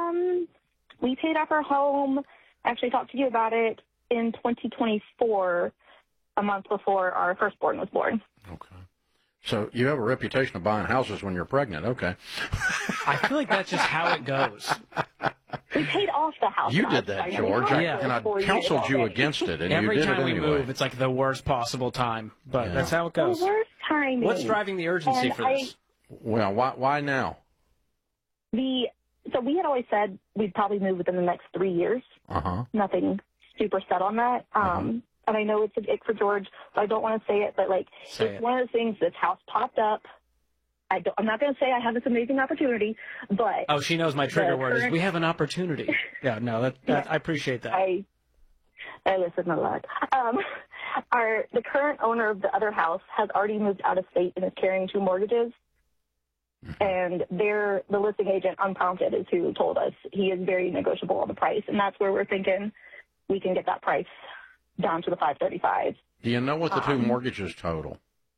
We paid off our home. I actually talked to you about it in 2024, a month before our firstborn was born. Okay. So you have a reputation of buying houses when you're pregnant. Okay. I feel like that's just how it goes. We paid off the house. You did that, George. And I counseled you against it, and every you did time it we anyway. move, it's like the worst possible time. But that's how it goes. The worst timing. What's driving the urgency for this? Well, why now? So we had always said we'd probably move within the next 3 years. Nothing super set on that. And I know it's a ick for George, so I don't want to say it, but it's one of the things. This house popped up. I'm not going to say I have this amazing opportunity, but oh, she knows my trigger word is we have an opportunity. Yeah, no, I appreciate that. I listen a lot. The current owner of the other house has already moved out of state and is carrying 2 mortgages. And the listing agent, unprompted, is who told us he is very negotiable on the price, and that's where we're thinking we can get that price down to the $535,000. Do you know what the 2 mortgages total?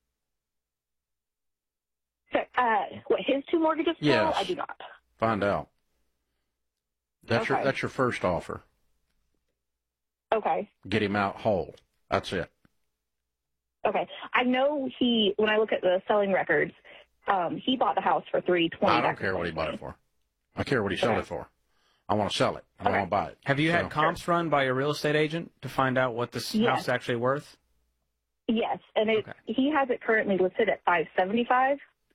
What his 2 mortgages total? Yes. I do not. Find out. That's Okay. your first offer. Okay. Get him out whole. That's it. Okay. I know when I look at the selling records, he bought the house for $320,000. I don't care what he bought it for. I care what he sold it for. I want to sell it. I don't want to buy it. Have you had comps run by your real estate agent to find out what this house is actually worth? Yes, and he has it currently listed at $575,000.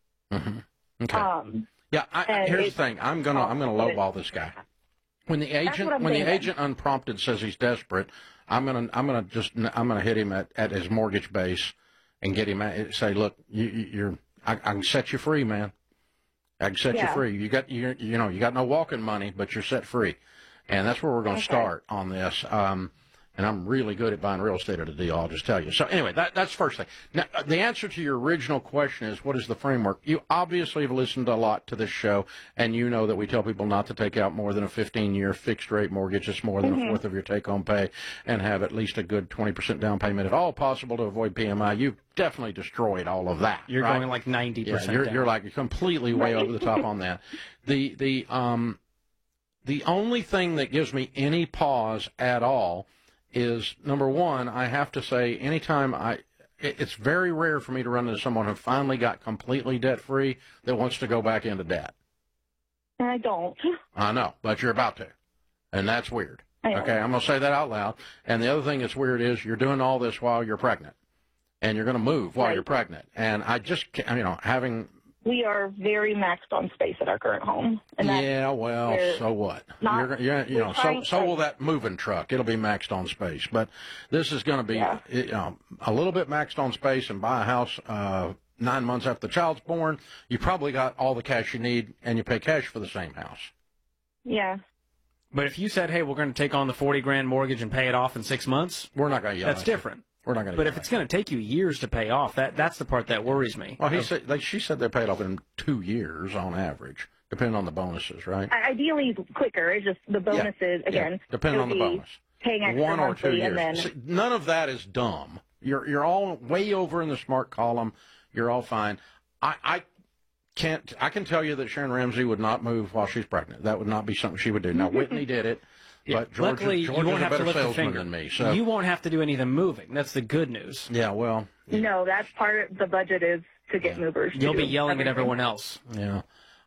Okay. Here's the thing. I'm gonna lowball this guy. When the agent unprompted says he's desperate, I'm gonna hit him at his mortgage base and get him say, look, I can set you free, man. I can set you free. You got no walking money, but you're set free, and that's where we're going to start on this. And I'm really good at buying real estate at a deal, I'll just tell you. So anyway, that's the first thing. Now, the answer to your original question is, what is the framework? You obviously have listened a lot to this show, and you know that we tell people not to take out more than a 15-year fixed-rate mortgage. It's more than a fourth of your take-home pay, and have at least a good 20% down payment, if all possible, to avoid PMI. You've definitely destroyed all of that. You're going like 90%. You're like completely way over the top on that. The only thing that gives me any pause at all is, number one, I have to say, anytime it's very rare for me to run into someone who finally got completely debt-free that wants to go back into debt. I don't. I know, but you're about to, and that's weird. Okay, I'm going to say that out loud. And the other thing that's weird is you're doing all this while you're pregnant, and you're going to move while you're pregnant. And I just, having... We are very maxed on space at our current home. And so what? So will that moving truck. It'll be maxed on space. But this is going to be a little bit maxed on space, and buy a house 9 months after the child's born. You probably got all the cash you need, and you pay cash for the same house. Yeah. But if you said, hey, we're going to take on the $40,000 mortgage and pay it off in 6 months, we're not going to yell. That's different. We're not going to. But if it's going to take you years to pay off, that's the part that worries me. Well, she said they paid off in 2 years on average, depending on the bonuses, right? Ideally quicker. It's just the bonuses again. Depending on the bonus. Paying extra 1 or 2 years. And then... See, none of that is dumb. You're all way over in the smart column. You're all fine. I can tell you that Sharon Ramsey would not move while she's pregnant. That would not be something she would do. Now Whitney did it. But George is a better salesman than me. So. You won't have to do any of the moving. That's the good news. Yeah, well. Yeah. No, that's part of the budget is to get movers. You'll be yelling at everyone else. Yeah.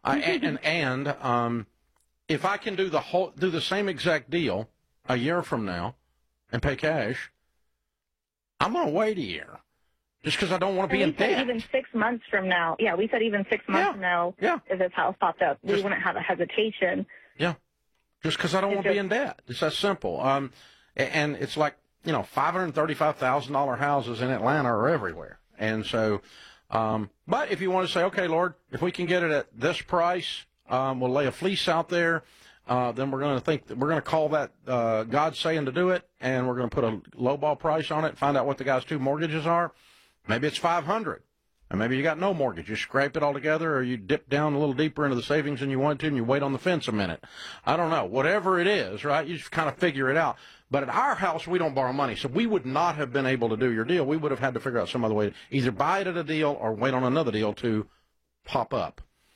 If I can do the same exact deal a year from now and pay cash, I'm going to wait a year. Just because I don't want to be in debt. Even 6 months from now. Yeah, we said even 6 months from now, if this house popped up, we wouldn't have a hesitation. Yeah. Just because I don't want to be in debt. It's that simple. And it's like, $535,000 houses in Atlanta are everywhere. And so, but if you want to say, okay, Lord, if we can get it at this price, we'll lay a fleece out there. Then we're going to call that God saying to do it, and we're going to put a lowball price on it, find out what the guy's 2 mortgages are. Maybe it's $500. And maybe you got no mortgage. You scrape it all together, or you dip down a little deeper into the savings than you wanted to, and you wait on the fence a minute. I don't know. Whatever it is, right? You just kind of figure it out. But at our house, we don't borrow money, so we would not have been able to do your deal. We would have had to figure out some other way to either buy it at a deal or wait on another deal to pop up.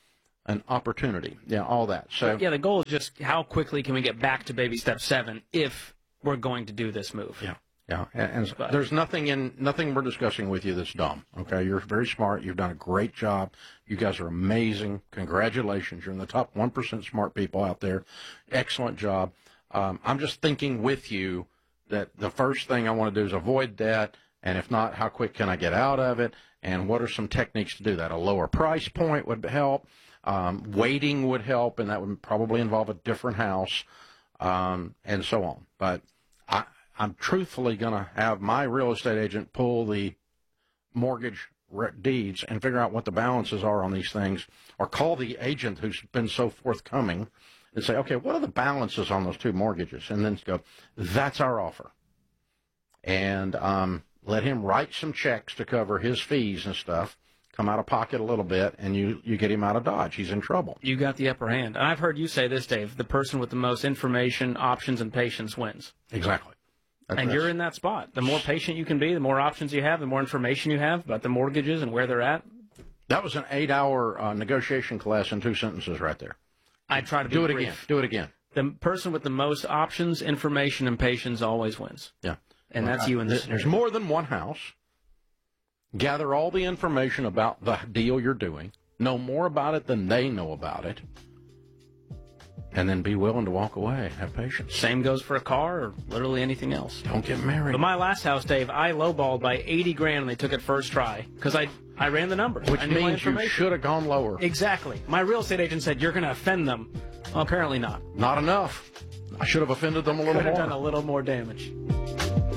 an opportunity. Yeah, all that. So but, yeah, the goal is just how quickly can we get back to baby step 7 if we're going to do this move. Yeah. Yeah, and there's nothing we're discussing with you that's dumb. Okay, you're very smart. You've done a great job. You guys are amazing. Congratulations. You're in the top 1% smart people out there. Excellent job. I'm just thinking with you that the first thing I want to do is avoid debt, and if not, how quick can I get out of it? And what are some techniques to do that? A lower price point would help. Waiting would help, and that would probably involve a different house, and so on. But I'm truthfully going to have my real estate agent pull the mortgage deeds and figure out what the balances are on these things, or call the agent who's been so forthcoming and say, okay, what are the balances on those 2 mortgages? And then go, that's our offer. And let him write some checks to cover his fees and stuff, come out of pocket a little bit, and you get him out of Dodge. He's in trouble. You got the upper hand. And I've heard you say this, Dave, the person with the most information, options, and patience wins. Exactly. And you're in that spot. The more patient you can be, the more options you have, the more information you have about the mortgages and where they're at. That was an 8-hour negotiation class in 2 sentences right there. I try to be do it brief. again. Do it again. The person with the most options, information, and patience always wins. Yeah. And that's you in this. There's more than one house. Gather all the information about the deal you're doing. Know more about it than they know about it. And then be willing to walk away. Have patience. Same goes for a car or literally anything else. Don't get married. But my last house, Dave, I lowballed by $80,000 and they took it first try because I ran the numbers. Which means you should have gone lower. Exactly. My real estate agent said, you're going to offend them. Well, apparently not. Not enough. I should have offended them a little more. Could have done a little more damage.